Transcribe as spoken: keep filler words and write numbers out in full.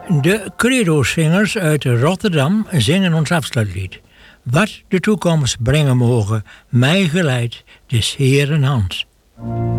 De Credo-zingers uit Rotterdam zingen ons afsluitlied. Wat de toekomst brengen mogen, mij geleid, des Heeren hand.